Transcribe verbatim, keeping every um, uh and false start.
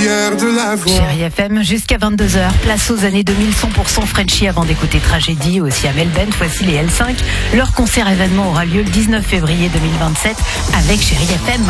fier de la voix. Chérie F M, jusqu'à vingt-deux heures, place aux années deux mille, cent pour cent Frenchy avant d'écouter Tragédie, aussi à Melbourne, voici les L cinq. Leur concert événement aura lieu le dix-neuf février deux mille vingt-sept avec Chérie F M.